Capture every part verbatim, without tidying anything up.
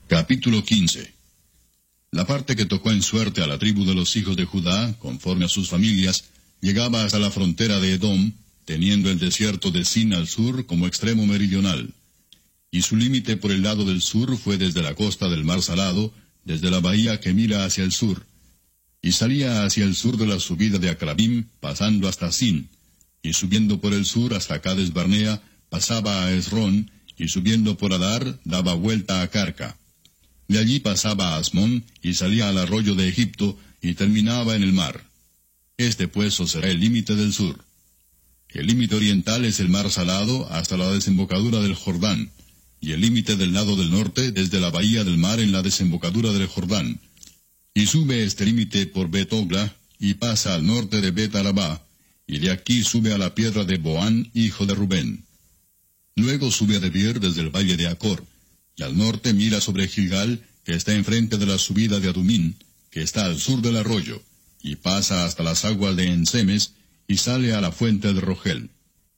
Capítulo quince. La parte que tocó en suerte a la tribu de los hijos de Judá, conforme a sus familias, llegaba hasta la frontera de Edom, teniendo el desierto de Sin al sur como extremo meridional. Y su límite por el lado del sur fue desde la costa del mar Salado, desde la bahía que mira hacia el sur. Y salía hacia el sur de la subida de Acrabim, pasando hasta Sin, y subiendo por el sur hasta Cades Barnea, pasaba a Esrón, y subiendo por Adar, daba vuelta a Carca. De allí pasaba a Asmón, y salía al arroyo de Egipto, y terminaba en el mar. Este pues os será el límite del sur. El límite oriental es el mar Salado hasta la desembocadura del Jordán, y el límite del lado del norte desde la bahía del mar en la desembocadura del Jordán. Y sube este límite por Bet-Ogla, y pasa al norte de Bet-Arabá, y de aquí sube a la piedra de Boán, hijo de Rubén. Luego sube a Debir desde el valle de Acor, y al norte mira sobre Gilgal, que está enfrente de la subida de Adumín, que está al sur del arroyo, y pasa hasta las aguas de Ensemes, y sale a la fuente de Rogel.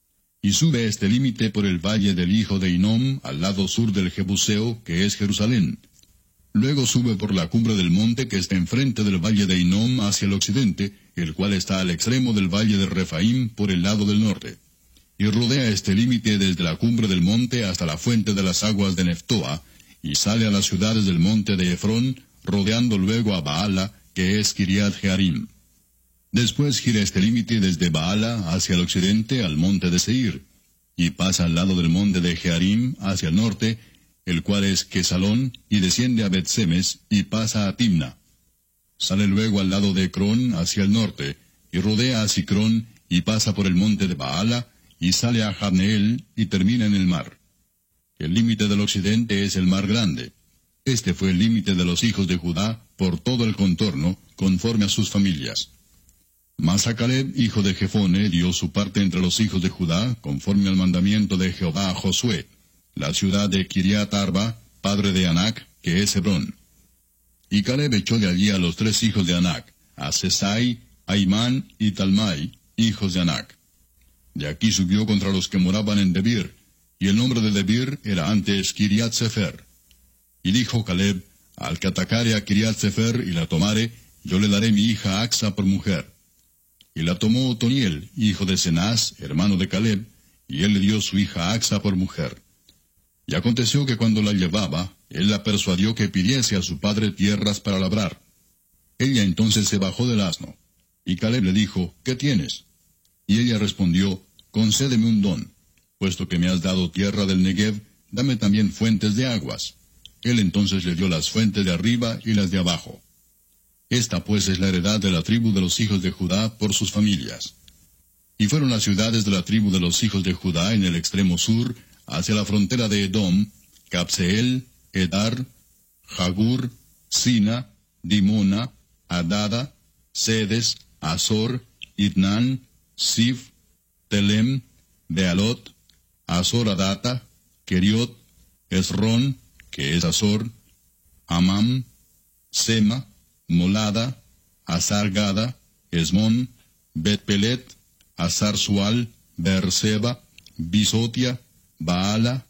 Y sube este límite por el valle del hijo de Hinnom, al lado sur del Jebuseo, que es Jerusalén. Luego sube por la cumbre del monte que está enfrente del valle de Hinnom hacia el occidente, el cual está al extremo del valle de Refaim por el lado del norte. Y rodea este límite desde la cumbre del monte hasta la fuente de las aguas de Neftoa, y sale a las ciudades del monte de Efrón, rodeando luego a Baala, que es Kiriat Jearim. Después gira este límite desde Baala hacia el occidente al monte de Seir, y pasa al lado del monte de Jearim hacia el norte, el cual es Quesalón, y desciende a Bet-Semes, y pasa a Timna. Sale luego al lado de Ecrón hacia el norte, y rodea a Sicrón, y pasa por el monte de Baala, y sale a Jabneel, y termina en el mar. El límite del occidente es el mar grande. Este fue el límite de los hijos de Judá por todo el contorno, conforme a sus familias. Mas a Caleb, hijo de Jefone, dio su parte entre los hijos de Judá, conforme al mandamiento de Jehová a Josué, la ciudad de Kiriat Arba, padre de Anac, que es Hebrón. Y Caleb echó de allí a los tres hijos de Anac, a Sesai, Aimán y Talmai, hijos de Anac. De aquí subió contra los que moraban en Debir, y el nombre de Debir era antes Kiriat Sefer. Y dijo Caleb, al que atacare a Kiriat Sefer y la tomare, yo le daré mi hija Axa por mujer. Y la tomó Otoniel, hijo de Cenaz, hermano de Caleb, y él le dio su hija Axa por mujer. Y aconteció que cuando la llevaba, él la persuadió que pidiese a su padre tierras para labrar. Ella entonces se bajó del asno, y Caleb le dijo, ¿qué tienes? Y ella respondió, concédeme un don, puesto que me has dado tierra del Negev, dame también fuentes de aguas. Él entonces le dio las fuentes de arriba y las de abajo. Esta pues es la heredad de la tribu de los hijos de Judá por sus familias. Y fueron las ciudades de la tribu de los hijos de Judá en el extremo sur, hacia la frontera de Edom, Capseel, Edar, Jagur, Sina, Dimona, Adada, Sedes, Azor, Itnan, Sif, Telem, Bealot, Azor Adata, Keriot, Esrón, que es Azor, Amam, Sema, Molada, Azar Gada, Esmón, Bet-Pelet, Azar Sual, Beerseba, Bisotia, Baala,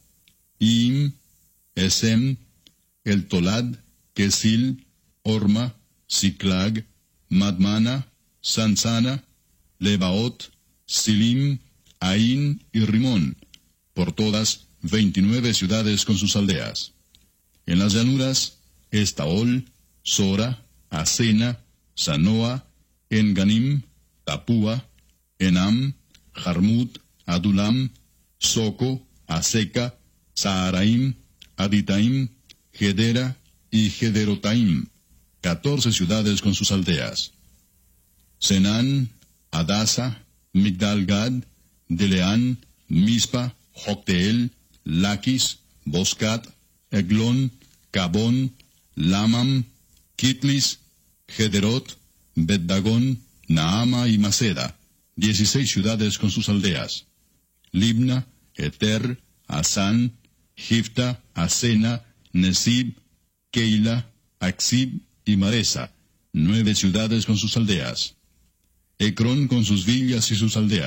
Im, Esem, El Tolad, Kesil, Orma, Siklag, Madmana, Sansana, Lebaot, Silim, Ain y Rimón, por todas veintinueve ciudades con sus aldeas. En las llanuras, Estaol, Sora, Asena, Sanoa, Enganim, Tapúa, Enam, Jarmut, Adulam, Soco, Aseca, Saharaim, Aditaim, Gedera y Gederotaim, catorce ciudades con sus aldeas. Senán, Adasa, Migdal-Gad, Deleán, Mispa, Jocteel, Laquis, Boscat, Eglón, Cabón, Lamam, Kitlis, Gederot, Bet-Dagón, Naama y Maceda, dieciséis ciudades con sus aldeas. Libna, Eter, Asán, Gifta, Asena, Nesib, Keila, Axib y Maresa, nueve ciudades con sus aldeas. Ecrón con sus villas y sus aldeas.